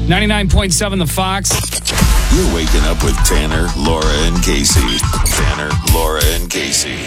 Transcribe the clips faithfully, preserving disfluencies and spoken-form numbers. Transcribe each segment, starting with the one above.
ninety-nine point seven The Fox. You're waking up with Tanner, Laura, and Casey. Tanner, Laura, and Casey.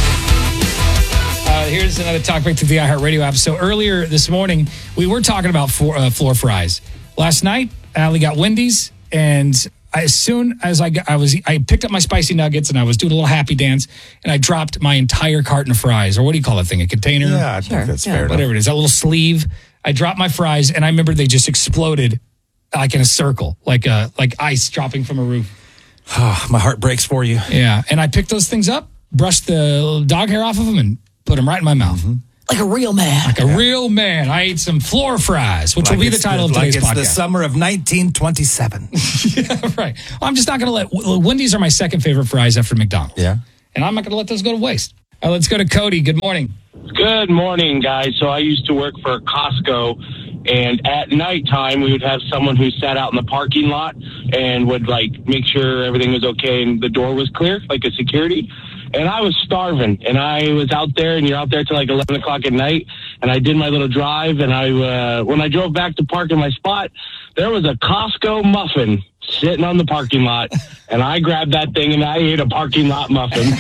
Uh, here's another talkback to the iHeartRadio app. So earlier this morning, we were talking about floor, uh, floor fries. Last night, Allie got Wendy's, and I, as soon as I got, I was, I picked up my spicy nuggets, and I was doing a little happy dance, and I dropped my entire carton of fries, or what do you call that thing? A container? Yeah, I Sure, think that's yeah. fair. Whatever it is, that little sleeve. I dropped my fries, and I remember they just exploded like in a circle, like uh, like ice dropping from a roof. My heart breaks for you. Yeah, and I picked those things up, brushed the dog hair off of them, and put them right in my mouth. Mm-hmm. Like a real man. Like a real man. I ate some floor fries, which Like will be the it's title of like today's it's podcast. the summer of nineteen twenty-seven. Yeah, right. Well, I'm just not going to let... Wendy's are my second favorite fries after McDonald's. Yeah. And I'm not going to let those go to waste. Uh, let's go to Cody. Good morning. Good morning, guys. So I used to work for Costco, and at nighttime we would have someone who sat out in the parking lot and would like make sure everything was okay and the door was clear, like a security. And I was starving, and I was out there, and you're out there till like eleven o'clock at night, and I did my little drive, and I uh, when I drove back to park in my spot, there was a Costco muffin sitting on the parking lot, and I grabbed that thing, and I ate a parking lot muffin.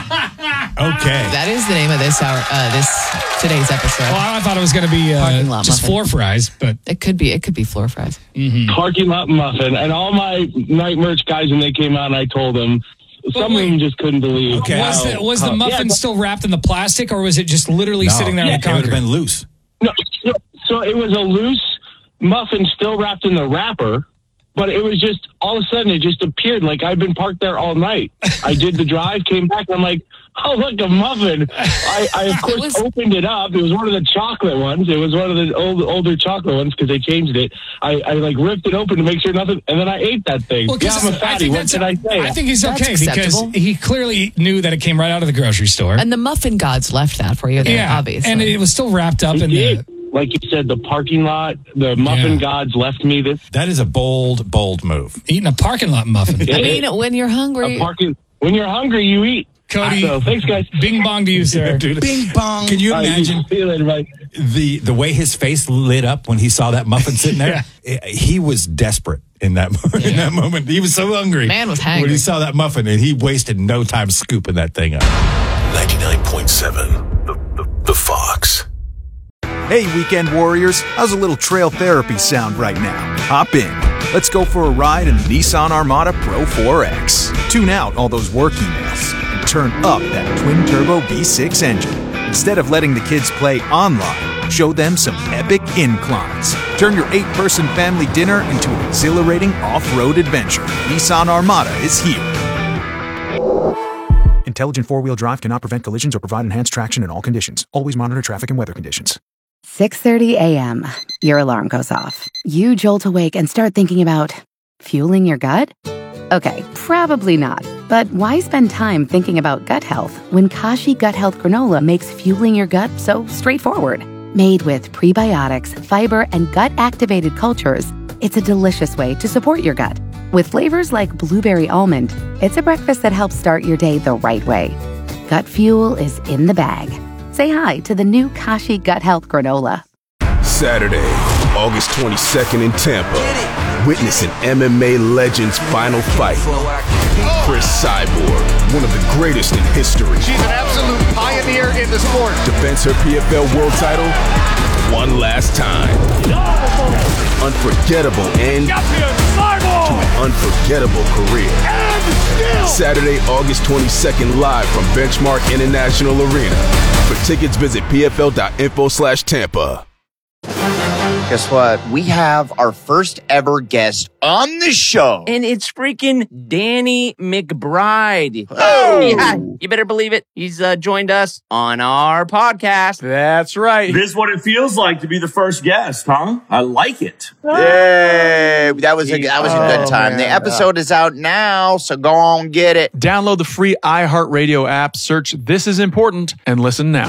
Okay. That is the name of this hour, uh, this today's episode. Well, I thought it was going to be Parking uh, lot just muffin. floor fries, but It could be. It could be floor fries. Parking lot muffin. And all my night merch guys, when they came out and I told them, some wait. of them just couldn't believe. Okay. was how- the, was the how- muffin yeah, still wrapped in the plastic, or was it just literally No, sitting there on the it would have concrete? been loose. No, so, so it was a loose muffin still wrapped in the wrapper, but it was just, all of a sudden, it just appeared like I'd been parked there all night. I did the drive, came back, I'm like, oh, look, a muffin. I, I of course, was- opened it up. It was one of the chocolate ones. It was one of the old, older chocolate ones because they changed it. I, I, like, ripped it open to make sure nothing, and then I ate that thing. Well, yeah, 'cause I'm a I fatty. think What that's- can I say? I think he's That's okay because acceptable. he clearly knew that it came right out of the grocery store. And the muffin gods left that for you there, yeah, obviously. and it was still wrapped up He in did. the... Like you said, the parking lot, the muffin Yeah. gods left me this. That is a bold, bold move. Eating a parking lot muffin. I mean, when you're hungry, A parking, when you're hungry, you eat. Cody, So, thanks, guys. bing bong to you, sir. Bing bong. Can you All right, imagine feel it, right? the the way his face lit up when he saw that muffin sitting there? I- He was desperate in that mo- in that moment. He was so hungry. Man was when he hangry. saw that muffin, and he wasted no time scooping that thing up. ninety-nine point seven The, the, the Fox. Hey, weekend warriors, how's a little trail therapy sound right now? Hop in. Let's go for a ride in the Nissan Armada Pro four X. Tune out all those work emails and turn up that twin-turbo V six engine. Instead of letting the kids play online, show them some epic inclines. Turn your eight-person family dinner into an exhilarating off-road adventure. Nissan Armada is here. Intelligent four-wheel drive cannot prevent collisions or provide enhanced traction in all conditions. Always monitor traffic and weather conditions. six thirty a.m. Your alarm goes off. You jolt awake and start thinking about fueling your gut? Okay, probably not. But why spend time thinking about gut health when Kashi Gut Health Granola makes fueling your gut so straightforward? Made with prebiotics, fiber, and gut-activated cultures, it's a delicious way to support your gut. With flavors like blueberry almond, it's a breakfast that helps start your day the right way. Gut fuel is in the bag. Say hi to the new Kashi Gut Health Granola. Saturday, August twenty-second in Tampa. Witness an M M A legend's final fight. Chris Cyborg, one of the greatest in history. She's an absolute pioneer in the sport. Defends her P F L world title one last time. Unforgettable end to an unforgettable career. Saturday, August twenty-second, live from Benchmark International Arena. For tickets, visit pfl.info slash Tampa. Guess what? We have our first ever guest on the show. And it's freaking Danny McBride. Oh! Yeah, you better believe it. He's uh, joined us on our podcast. That's right. This is what it feels like to be the first guest, huh? I like it. Yay! That was a, that was a good Oh, time. man. The episode is out now, so go on get it. Download the free iHeartRadio app, search This Is Important, and listen now.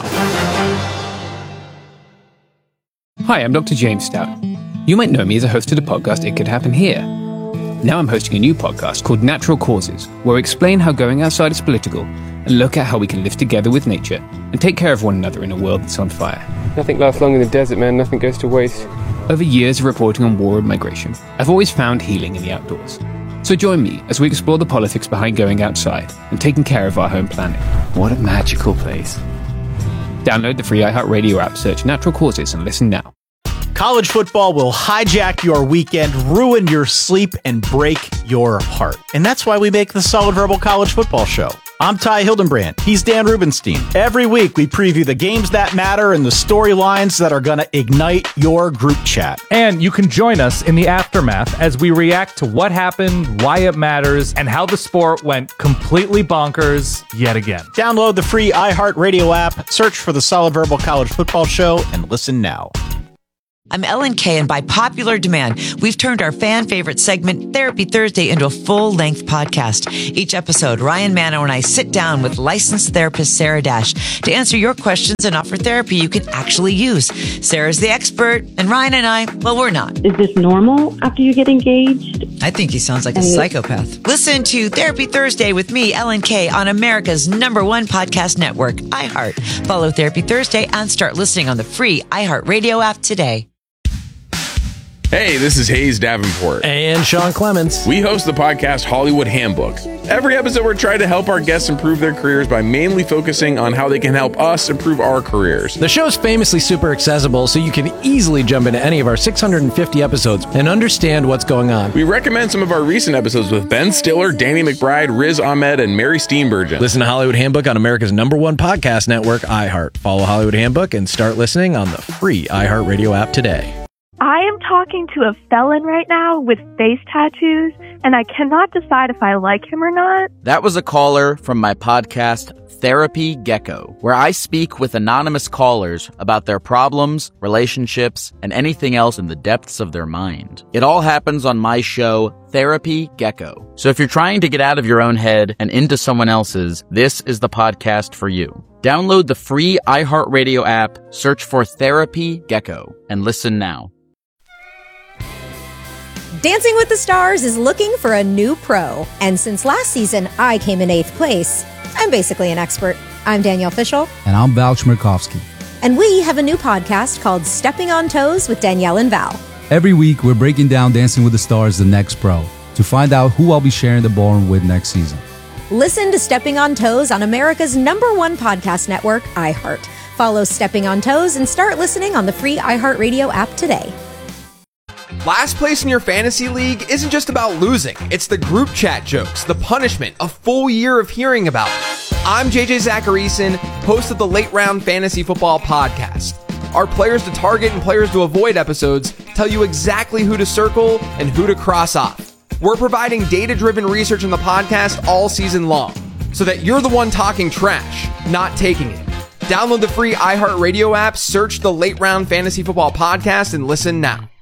Hi, I'm Doctor James Stout. You might know me as a host of the podcast It Could Happen Here. Now I'm hosting a new podcast called Natural Causes, where I explain how going outside is political and look at how we can live together with nature and take care of one another in a world that's on fire. Nothing lasts long in the desert, man. Nothing goes to waste. Over years of reporting on war and migration, I've always found healing in the outdoors. So join me as we explore the politics behind going outside and taking care of our home planet. What a magical place. Download the free iHeartRadio app, search Natural Causes, and listen now. College football will hijack your weekend, ruin your sleep, and break your heart. And that's why we make the Solid Verbal College Football Show. I'm Ty Hildenbrand. He's Dan Rubenstein. Every week, we preview the games that matter and the storylines that are going to ignite your group chat. And you can join us in the aftermath as we react to what happened, why it matters, and how the sport went completely bonkers yet again. Download the free iHeartRadio app, search for the Solid Verbal College Football Show, and listen now. I'm Ellen Kay, and by popular demand, we've turned our fan favorite segment, Therapy Thursday, into a full-length podcast. Each episode, Ryan Mano and I sit down with licensed therapist Sarah Dash to answer your questions and offer therapy you can actually use. Sarah's the expert, and Ryan and I, well, we're not. Is this normal after you get engaged? I think he sounds like a psychopath. Listen to Therapy Thursday with me, Ellen Kay, on America's number one podcast network, iHeart. Follow Therapy Thursday and start listening on the free iHeartRadio app today. Hey, this is Hayes Davenport. And Sean Clements. We host the podcast Hollywood Handbook. Every episode, we're trying to help our guests improve their careers by mainly focusing on how they can help us improve our careers. The show's famously super accessible, so you can easily jump into any of our six hundred fifty episodes and understand what's going on. We recommend some of our recent episodes with Ben Stiller, Danny McBride, Riz Ahmed, and Mary Steenburgen. Listen to Hollywood Handbook on America's number one podcast network, iHeart. Follow Hollywood Handbook and start listening on the free iHeartRadio app today. I am talking to a felon right now with face tattoos, and I cannot decide if I like him or not. That was a caller from my podcast, Therapy Gecko, where I speak with anonymous callers about their problems, relationships, and anything else in the depths of their mind. It all happens on my show, Therapy Gecko. So if you're trying to get out of your own head and into someone else's, this is the podcast for you. Download the free iHeartRadio app, search for Therapy Gecko, and listen now. Dancing with the Stars is looking for a new pro. And since last season, I came in eighth place. I'm basically an expert. I'm Danielle Fishel. And I'm Val Chmerkovsky. And we have a new podcast called Stepping on Toes with Danielle and Val. Every week, we're breaking down Dancing with the Stars, the next pro, to find out who I'll be sharing the ballroom with next season. Listen to Stepping on Toes on America's number one podcast network, iHeart. Follow Stepping on Toes and start listening on the free iHeartRadio app today. Last place in your fantasy league isn't just about losing. It's the group chat jokes, the punishment, a full year of hearing about it. I'm J J Zacharyson, host of the Late Round Fantasy Football Podcast. Our players to target and players to avoid episodes tell you exactly who to circle and who to cross off. We're providing data-driven research in the podcast all season long, so that you're the one talking trash, not taking it. Download the free iHeartRadio app, search the Late Round Fantasy Football Podcast, and listen now.